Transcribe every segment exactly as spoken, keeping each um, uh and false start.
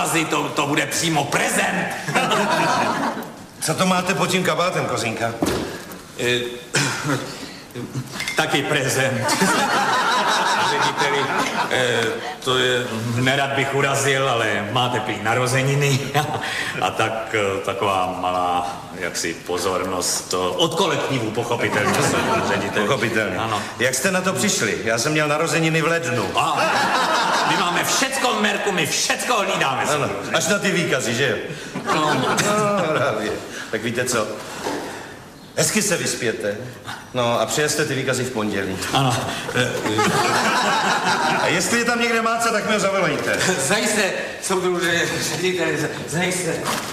urazit, to, to bude přímo prezent. Co to máte pod tím kabátem, Kozínka? E, taky prezent. Řediteli, e, to je, nerad bych urazil, ale máte prý narozeniny a tak taková malá jaksi pozornost od kolektivu, pochopitelně. Řediteli. Pochopitelně. Ano. Jak jste na to přišli? Já jsem měl narozeniny v lednu. A, my máme všecko v merku, my všecko hlídáme. Ano, až na ty výkazy, že jo? No. No, právě. Tak víte co? Hezky se vyspěte. No a přijezte ty výkazy v pondělí. Ano. A jestli je tam někde máca, tak mi ho zavolejte. Zajisté, soudruže, řediteli, zajisté.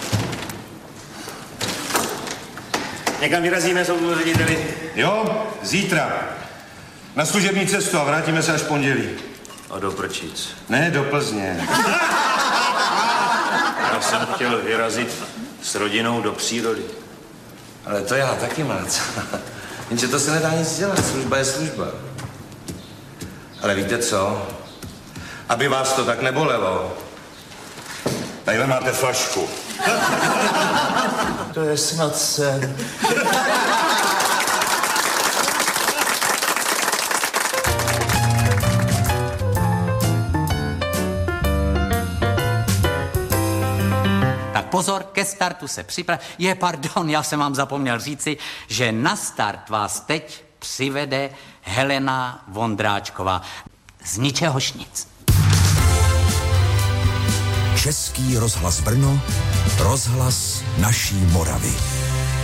Někam vyrazíme, soudruže řediteli? Jo, zítra. Na služební cestu a vrátíme se až v pondělí. A do Prčic. Ne, do Plzně. Já jsem chtěl vyrazit s rodinou do přírody. Ale to já taky, mác. Jenže to se nedá nic dělat, služba je služba. Ale víte co? Aby vás to tak nebolelo. Tadyhle máte flašku. To je snad sen. Pozor, ke startu se připrav... Je, pardon, já jsem vám zapomněl říci, že na start vás teď přivede Helena Vondráčková. Z ničehož nic. Český rozhlas Brno, rozhlas naší Moravy.